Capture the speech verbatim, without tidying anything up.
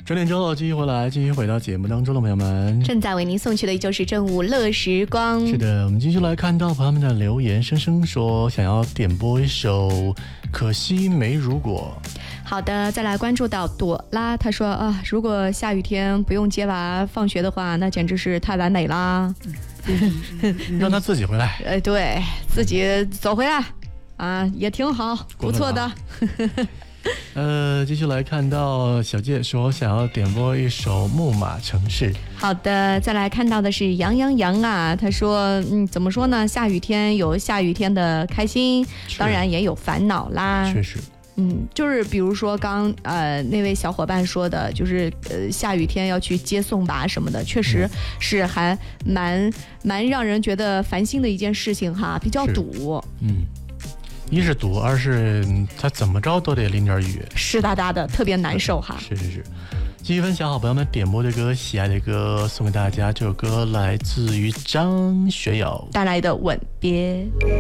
十点之后继续回来，继续回到节目当中的朋友们， 正在为您送去的依旧是正午乐时光。 是的，我们继续来看到朋友们的留言，生生说想要点播一首可惜没如果。 好的，再来关注到朵拉，她说啊，如果下雨天不用接娃放学的话，那简直是太完美啦。 让他自己回来， 呃，对自己走回来啊，也挺好，不错的。 呃，继续来看到小介说想要点播一首《木马城市》。 好的，再来看到的是杨洋洋啊，他说，嗯，怎么说呢？下雨天有下雨天的开心，当然也有烦恼啦。 确实。 嗯，就是比如说刚呃那位小伙伴说的，就是呃下雨天要去接送吧什么的，确实是还蛮蛮让人觉得烦心的一件事情哈，比较堵。 嗯。一是堵，二是他怎么着都得淋点雨， 湿哒哒的，特别难受哈。 是是是，继续分享好朋友们点播的歌，喜爱的歌送给大家。这首歌来自于张学友带来的《吻别》。